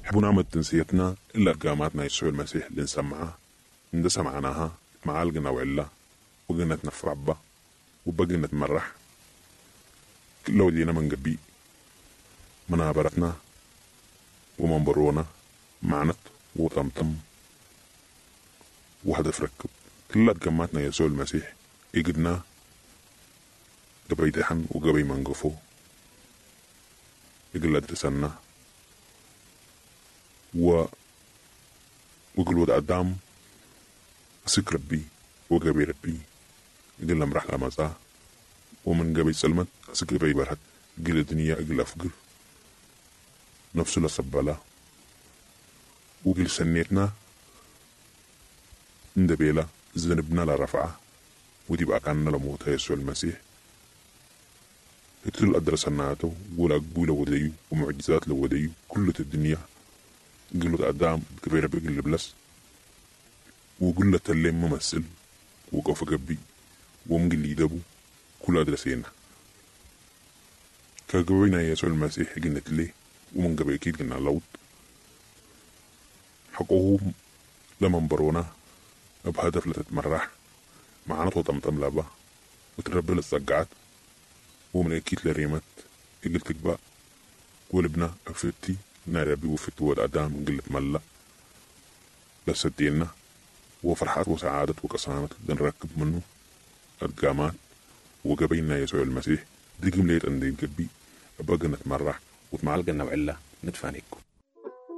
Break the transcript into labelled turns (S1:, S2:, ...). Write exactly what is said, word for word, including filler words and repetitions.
S1: حبوا نعمل تنسيتنا إلا قاماتنا يسوع المسيح اللي نسمعها إن سمعناها معالقنا وعلا وقلنا نتنفع با وبقينا نتمرح لو دينا من قبي منابرتنا ومنبرونا معنت وطمطم وهدف ركب كلها قاماتنا يسوع المسيح يقدنا قبي دحن وقبي منقفو يقل تسنى و وقلود أدام سك ربي وقبي ربي يقل مرح لمزا ومن قبي سلمت سك ربي برهد قل الدنيا قل أفقر نفسه لصبالا وقل سنيتنا ندبيلا زنبنا لرفعه ودي بقى كان لموت يسوع المسيح هتل أدرسناته ولا قبول وديو ومعجزات لوديو كل الدنيا قلت أدام كبيرة بقل بلس وقلت اللي ممثل وقف قبي ومقل يدبو كل أدرسينا كقبينا يسوع المسيح قلت ليه ومن قبل أكيد قلنا لوط حقوهم لمن برونا بهدف لتتمرح معنا طمطم لابا وتربي للصقعات ومن أكيد لريمت قلت بقى ولبنا أفتي ناربي وفت ود أدام قلت ملا لسدينا وفرحات وسعادة وقصامت نركب منه القامات وقبينا يسوع المسيح دي قمليت أندين قبي أبقى نتمرح
S2: وتمعلقنا وعلا نتفانيكم